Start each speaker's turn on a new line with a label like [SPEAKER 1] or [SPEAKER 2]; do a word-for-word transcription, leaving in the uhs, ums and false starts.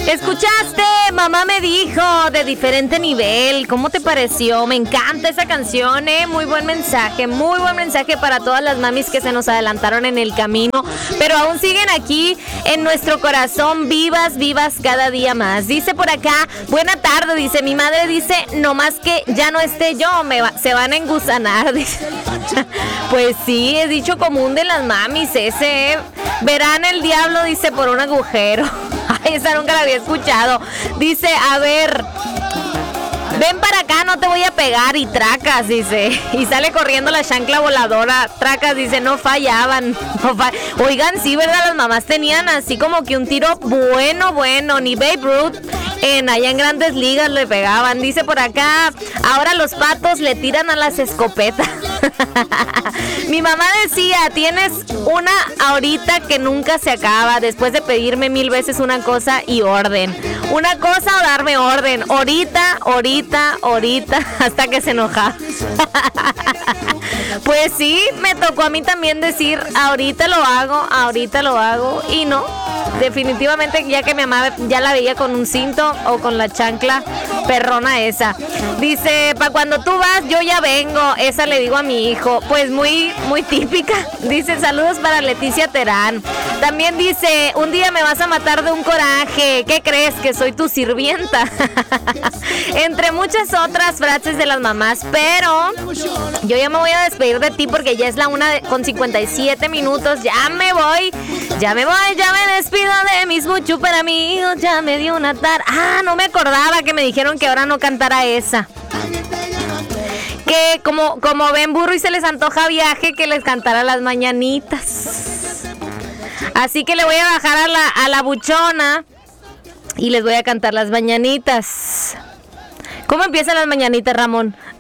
[SPEAKER 1] ¿Escuchaste? Mamá me dijo, de diferente nivel. ¿Cómo te pareció? Me encanta esa canción, ¿eh? Muy buen mensaje, muy buen mensaje para todas las mamis que se nos adelantaron en el camino, pero aún siguen aquí en nuestro corazón, vivas, vivas cada día más. Dice por acá, buena tarde, dice, mi madre dice, no más que ya no esté yo, me va, se van a engusanar, dice. Pues sí, es dicho común de las mamis ese, ¿eh? Verán el diablo, dice, por un agujero. Ay, esa nunca la había escuchado. Dice, a ver, ven para acá, no te voy a pegar. Y tracas, dice. Y sale corriendo la chancla voladora. Tracas, dice, no fallaban. No fa- Oigan, sí, ¿verdad? Las mamás tenían así como que un tiro bueno, bueno. Ni Babe Ruth en allá en Grandes Ligas le pegaban. Dice por acá, ahora los patos le tiran a las escopetas. Mi mamá decía, tienes una ahorita que nunca se acaba, después de pedirme mil veces una cosa y orden. Una cosa o darme orden. Ahorita, ahorita, ahorita, hasta que se enoja. Pues sí, me tocó a mí también decir, ahorita lo hago, ahorita lo hago. Y no, definitivamente ya que mi mamá ya la veía con un cinto o con la chancla perrona esa. Dice, para cuando tú vas, yo ya vengo. Esa le digo a mi hijo. Pues muy, muy típica. Dice, saludos para Leticia Terán. También dice, un día me vas a matar de un coraje. ¿Qué crees? Que soy tu sirvienta. Entre muchas otras frases de las mamás. Pero yo ya me voy a despedir de ti porque ya es la una de, con cincuenta y siete minutos. Ya me voy. Ya me voy, ya me despido de mis muy super amigos. Ya me dio una tar... Ah, no me acordaba que me dijeron que ahora no cantara esa. Que como, como ven burro y se les antoja viaje, que les cantara las mañanitas. Así que le voy a bajar a la, a la buchona y les voy a cantar las mañanitas. ¿Cómo empiezan las mañanitas, Ramón?